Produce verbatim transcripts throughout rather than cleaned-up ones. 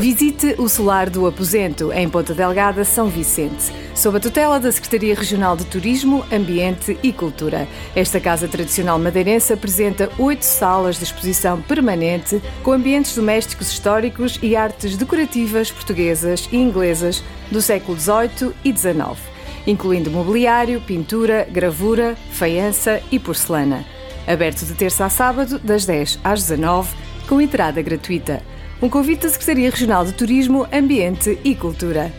Visite o Solar do Aposento, em Ponta Delgada, São Vicente, sob a tutela da Secretaria Regional de Turismo, Ambiente e Cultura. Esta casa tradicional madeirense apresenta oito salas de exposição permanente com ambientes domésticos históricos e artes decorativas portuguesas e inglesas do século dezoito e dezanove, incluindo mobiliário, pintura, gravura, faiança e porcelana. Aberto de terça a sábado, das dez às dezanove, com entrada gratuita. Um convite da Secretaria Regional de Turismo, Ambiente e Cultura.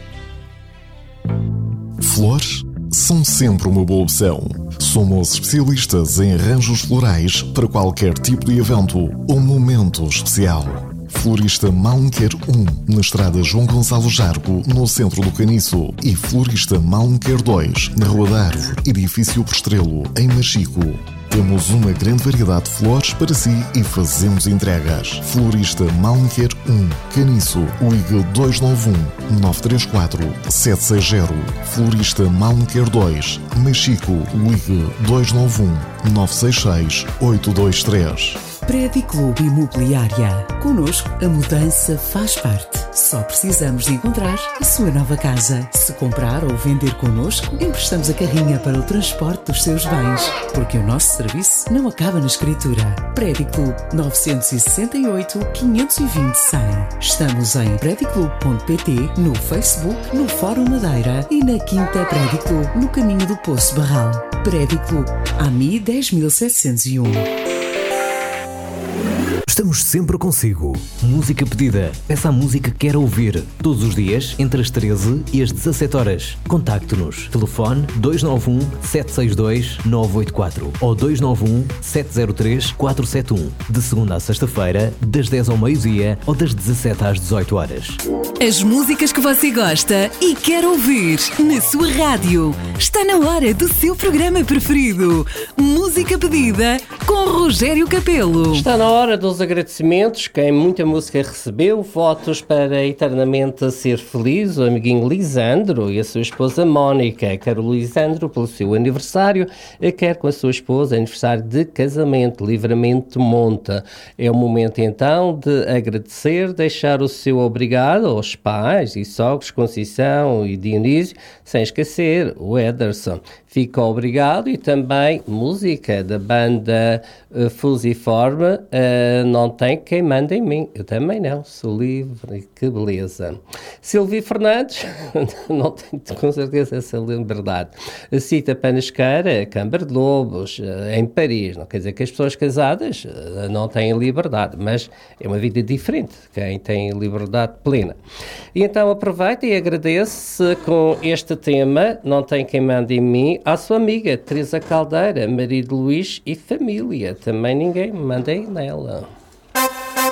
Flores são sempre uma boa opção. Somos especialistas em arranjos florais para qualquer tipo de evento ou momento especial. Florista Malmquer um, na estrada João Gonçalo Jargo, no centro do Caniço. E Florista Malmquer dois, na Rua da Árvore, edifício Prestrelo, em Machico. Temos uma grande variedade de flores para si e fazemos entregas. Florista Malmquer um, Caniço, ligue dois nove um, nove três quatro, sete seis zero. Florista Malmquer dois, Machico, ligue dois nove um, nove seis seis, oito dois três. Prédio Clube Imobiliária. Connosco, a mudança faz parte. Só precisamos de encontrar a sua nova casa. Se comprar ou vender connosco, emprestamos a carrinha para o transporte dos seus bens. Porque o nosso serviço não acaba na escritura. Prédio Clube nove seis oito, quinhentos e vinte, cem. Estamos em prédio clube ponto pt, no Facebook, no Fórum Madeira e na Quinta Prédio Clube, no caminho do Poço Barral. Prédio Clube, A M I dez mil setecentos e um. Estamos sempre consigo. Música pedida. Peça a música que quer ouvir. Todos os dias, entre as treze e as dezassete horas. Contacte-nos. Telefone dois nove um, sete seis dois, nove oito quatro ou dois nove um, sete zero três, quatro sete um. De segunda a sexta-feira, das dez ao meio-dia ou das dezassete às dezoito horas. As músicas que você gosta e quer ouvir na sua rádio. Está na hora do seu programa preferido. Música pedida com Rogério Capelo. Está na hora dos agradecimentos. Quem muita música recebeu, votos para eternamente ser feliz, o amiguinho Lisandro e a sua esposa Mónica. Quer o Lisandro pelo seu aniversário, quer com a sua esposa aniversário de casamento, Livramento Monta. É o momento então de agradecer, deixar o seu obrigado aos pais e sogros Conceição e Dionísio, sem esquecer o Ederson. Fica obrigado e também música da banda uh, Fusiforme, uh, Não Tem Quem Manda em Mim. Eu também não, sou livre, que beleza. Silvio Fernandes, não tenho com certeza essa liberdade. Cita Panasqueira, Câmara de Lobos, uh, em Paris. Não quer dizer que as pessoas casadas uh, não têm liberdade, mas é uma vida diferente, quem tem liberdade plena. E então aproveita e agradece com este tema, Não Tem Quem Manda em Mim, à sua amiga Teresa Caldeira, marido Luís e família. Também ninguém manda nela.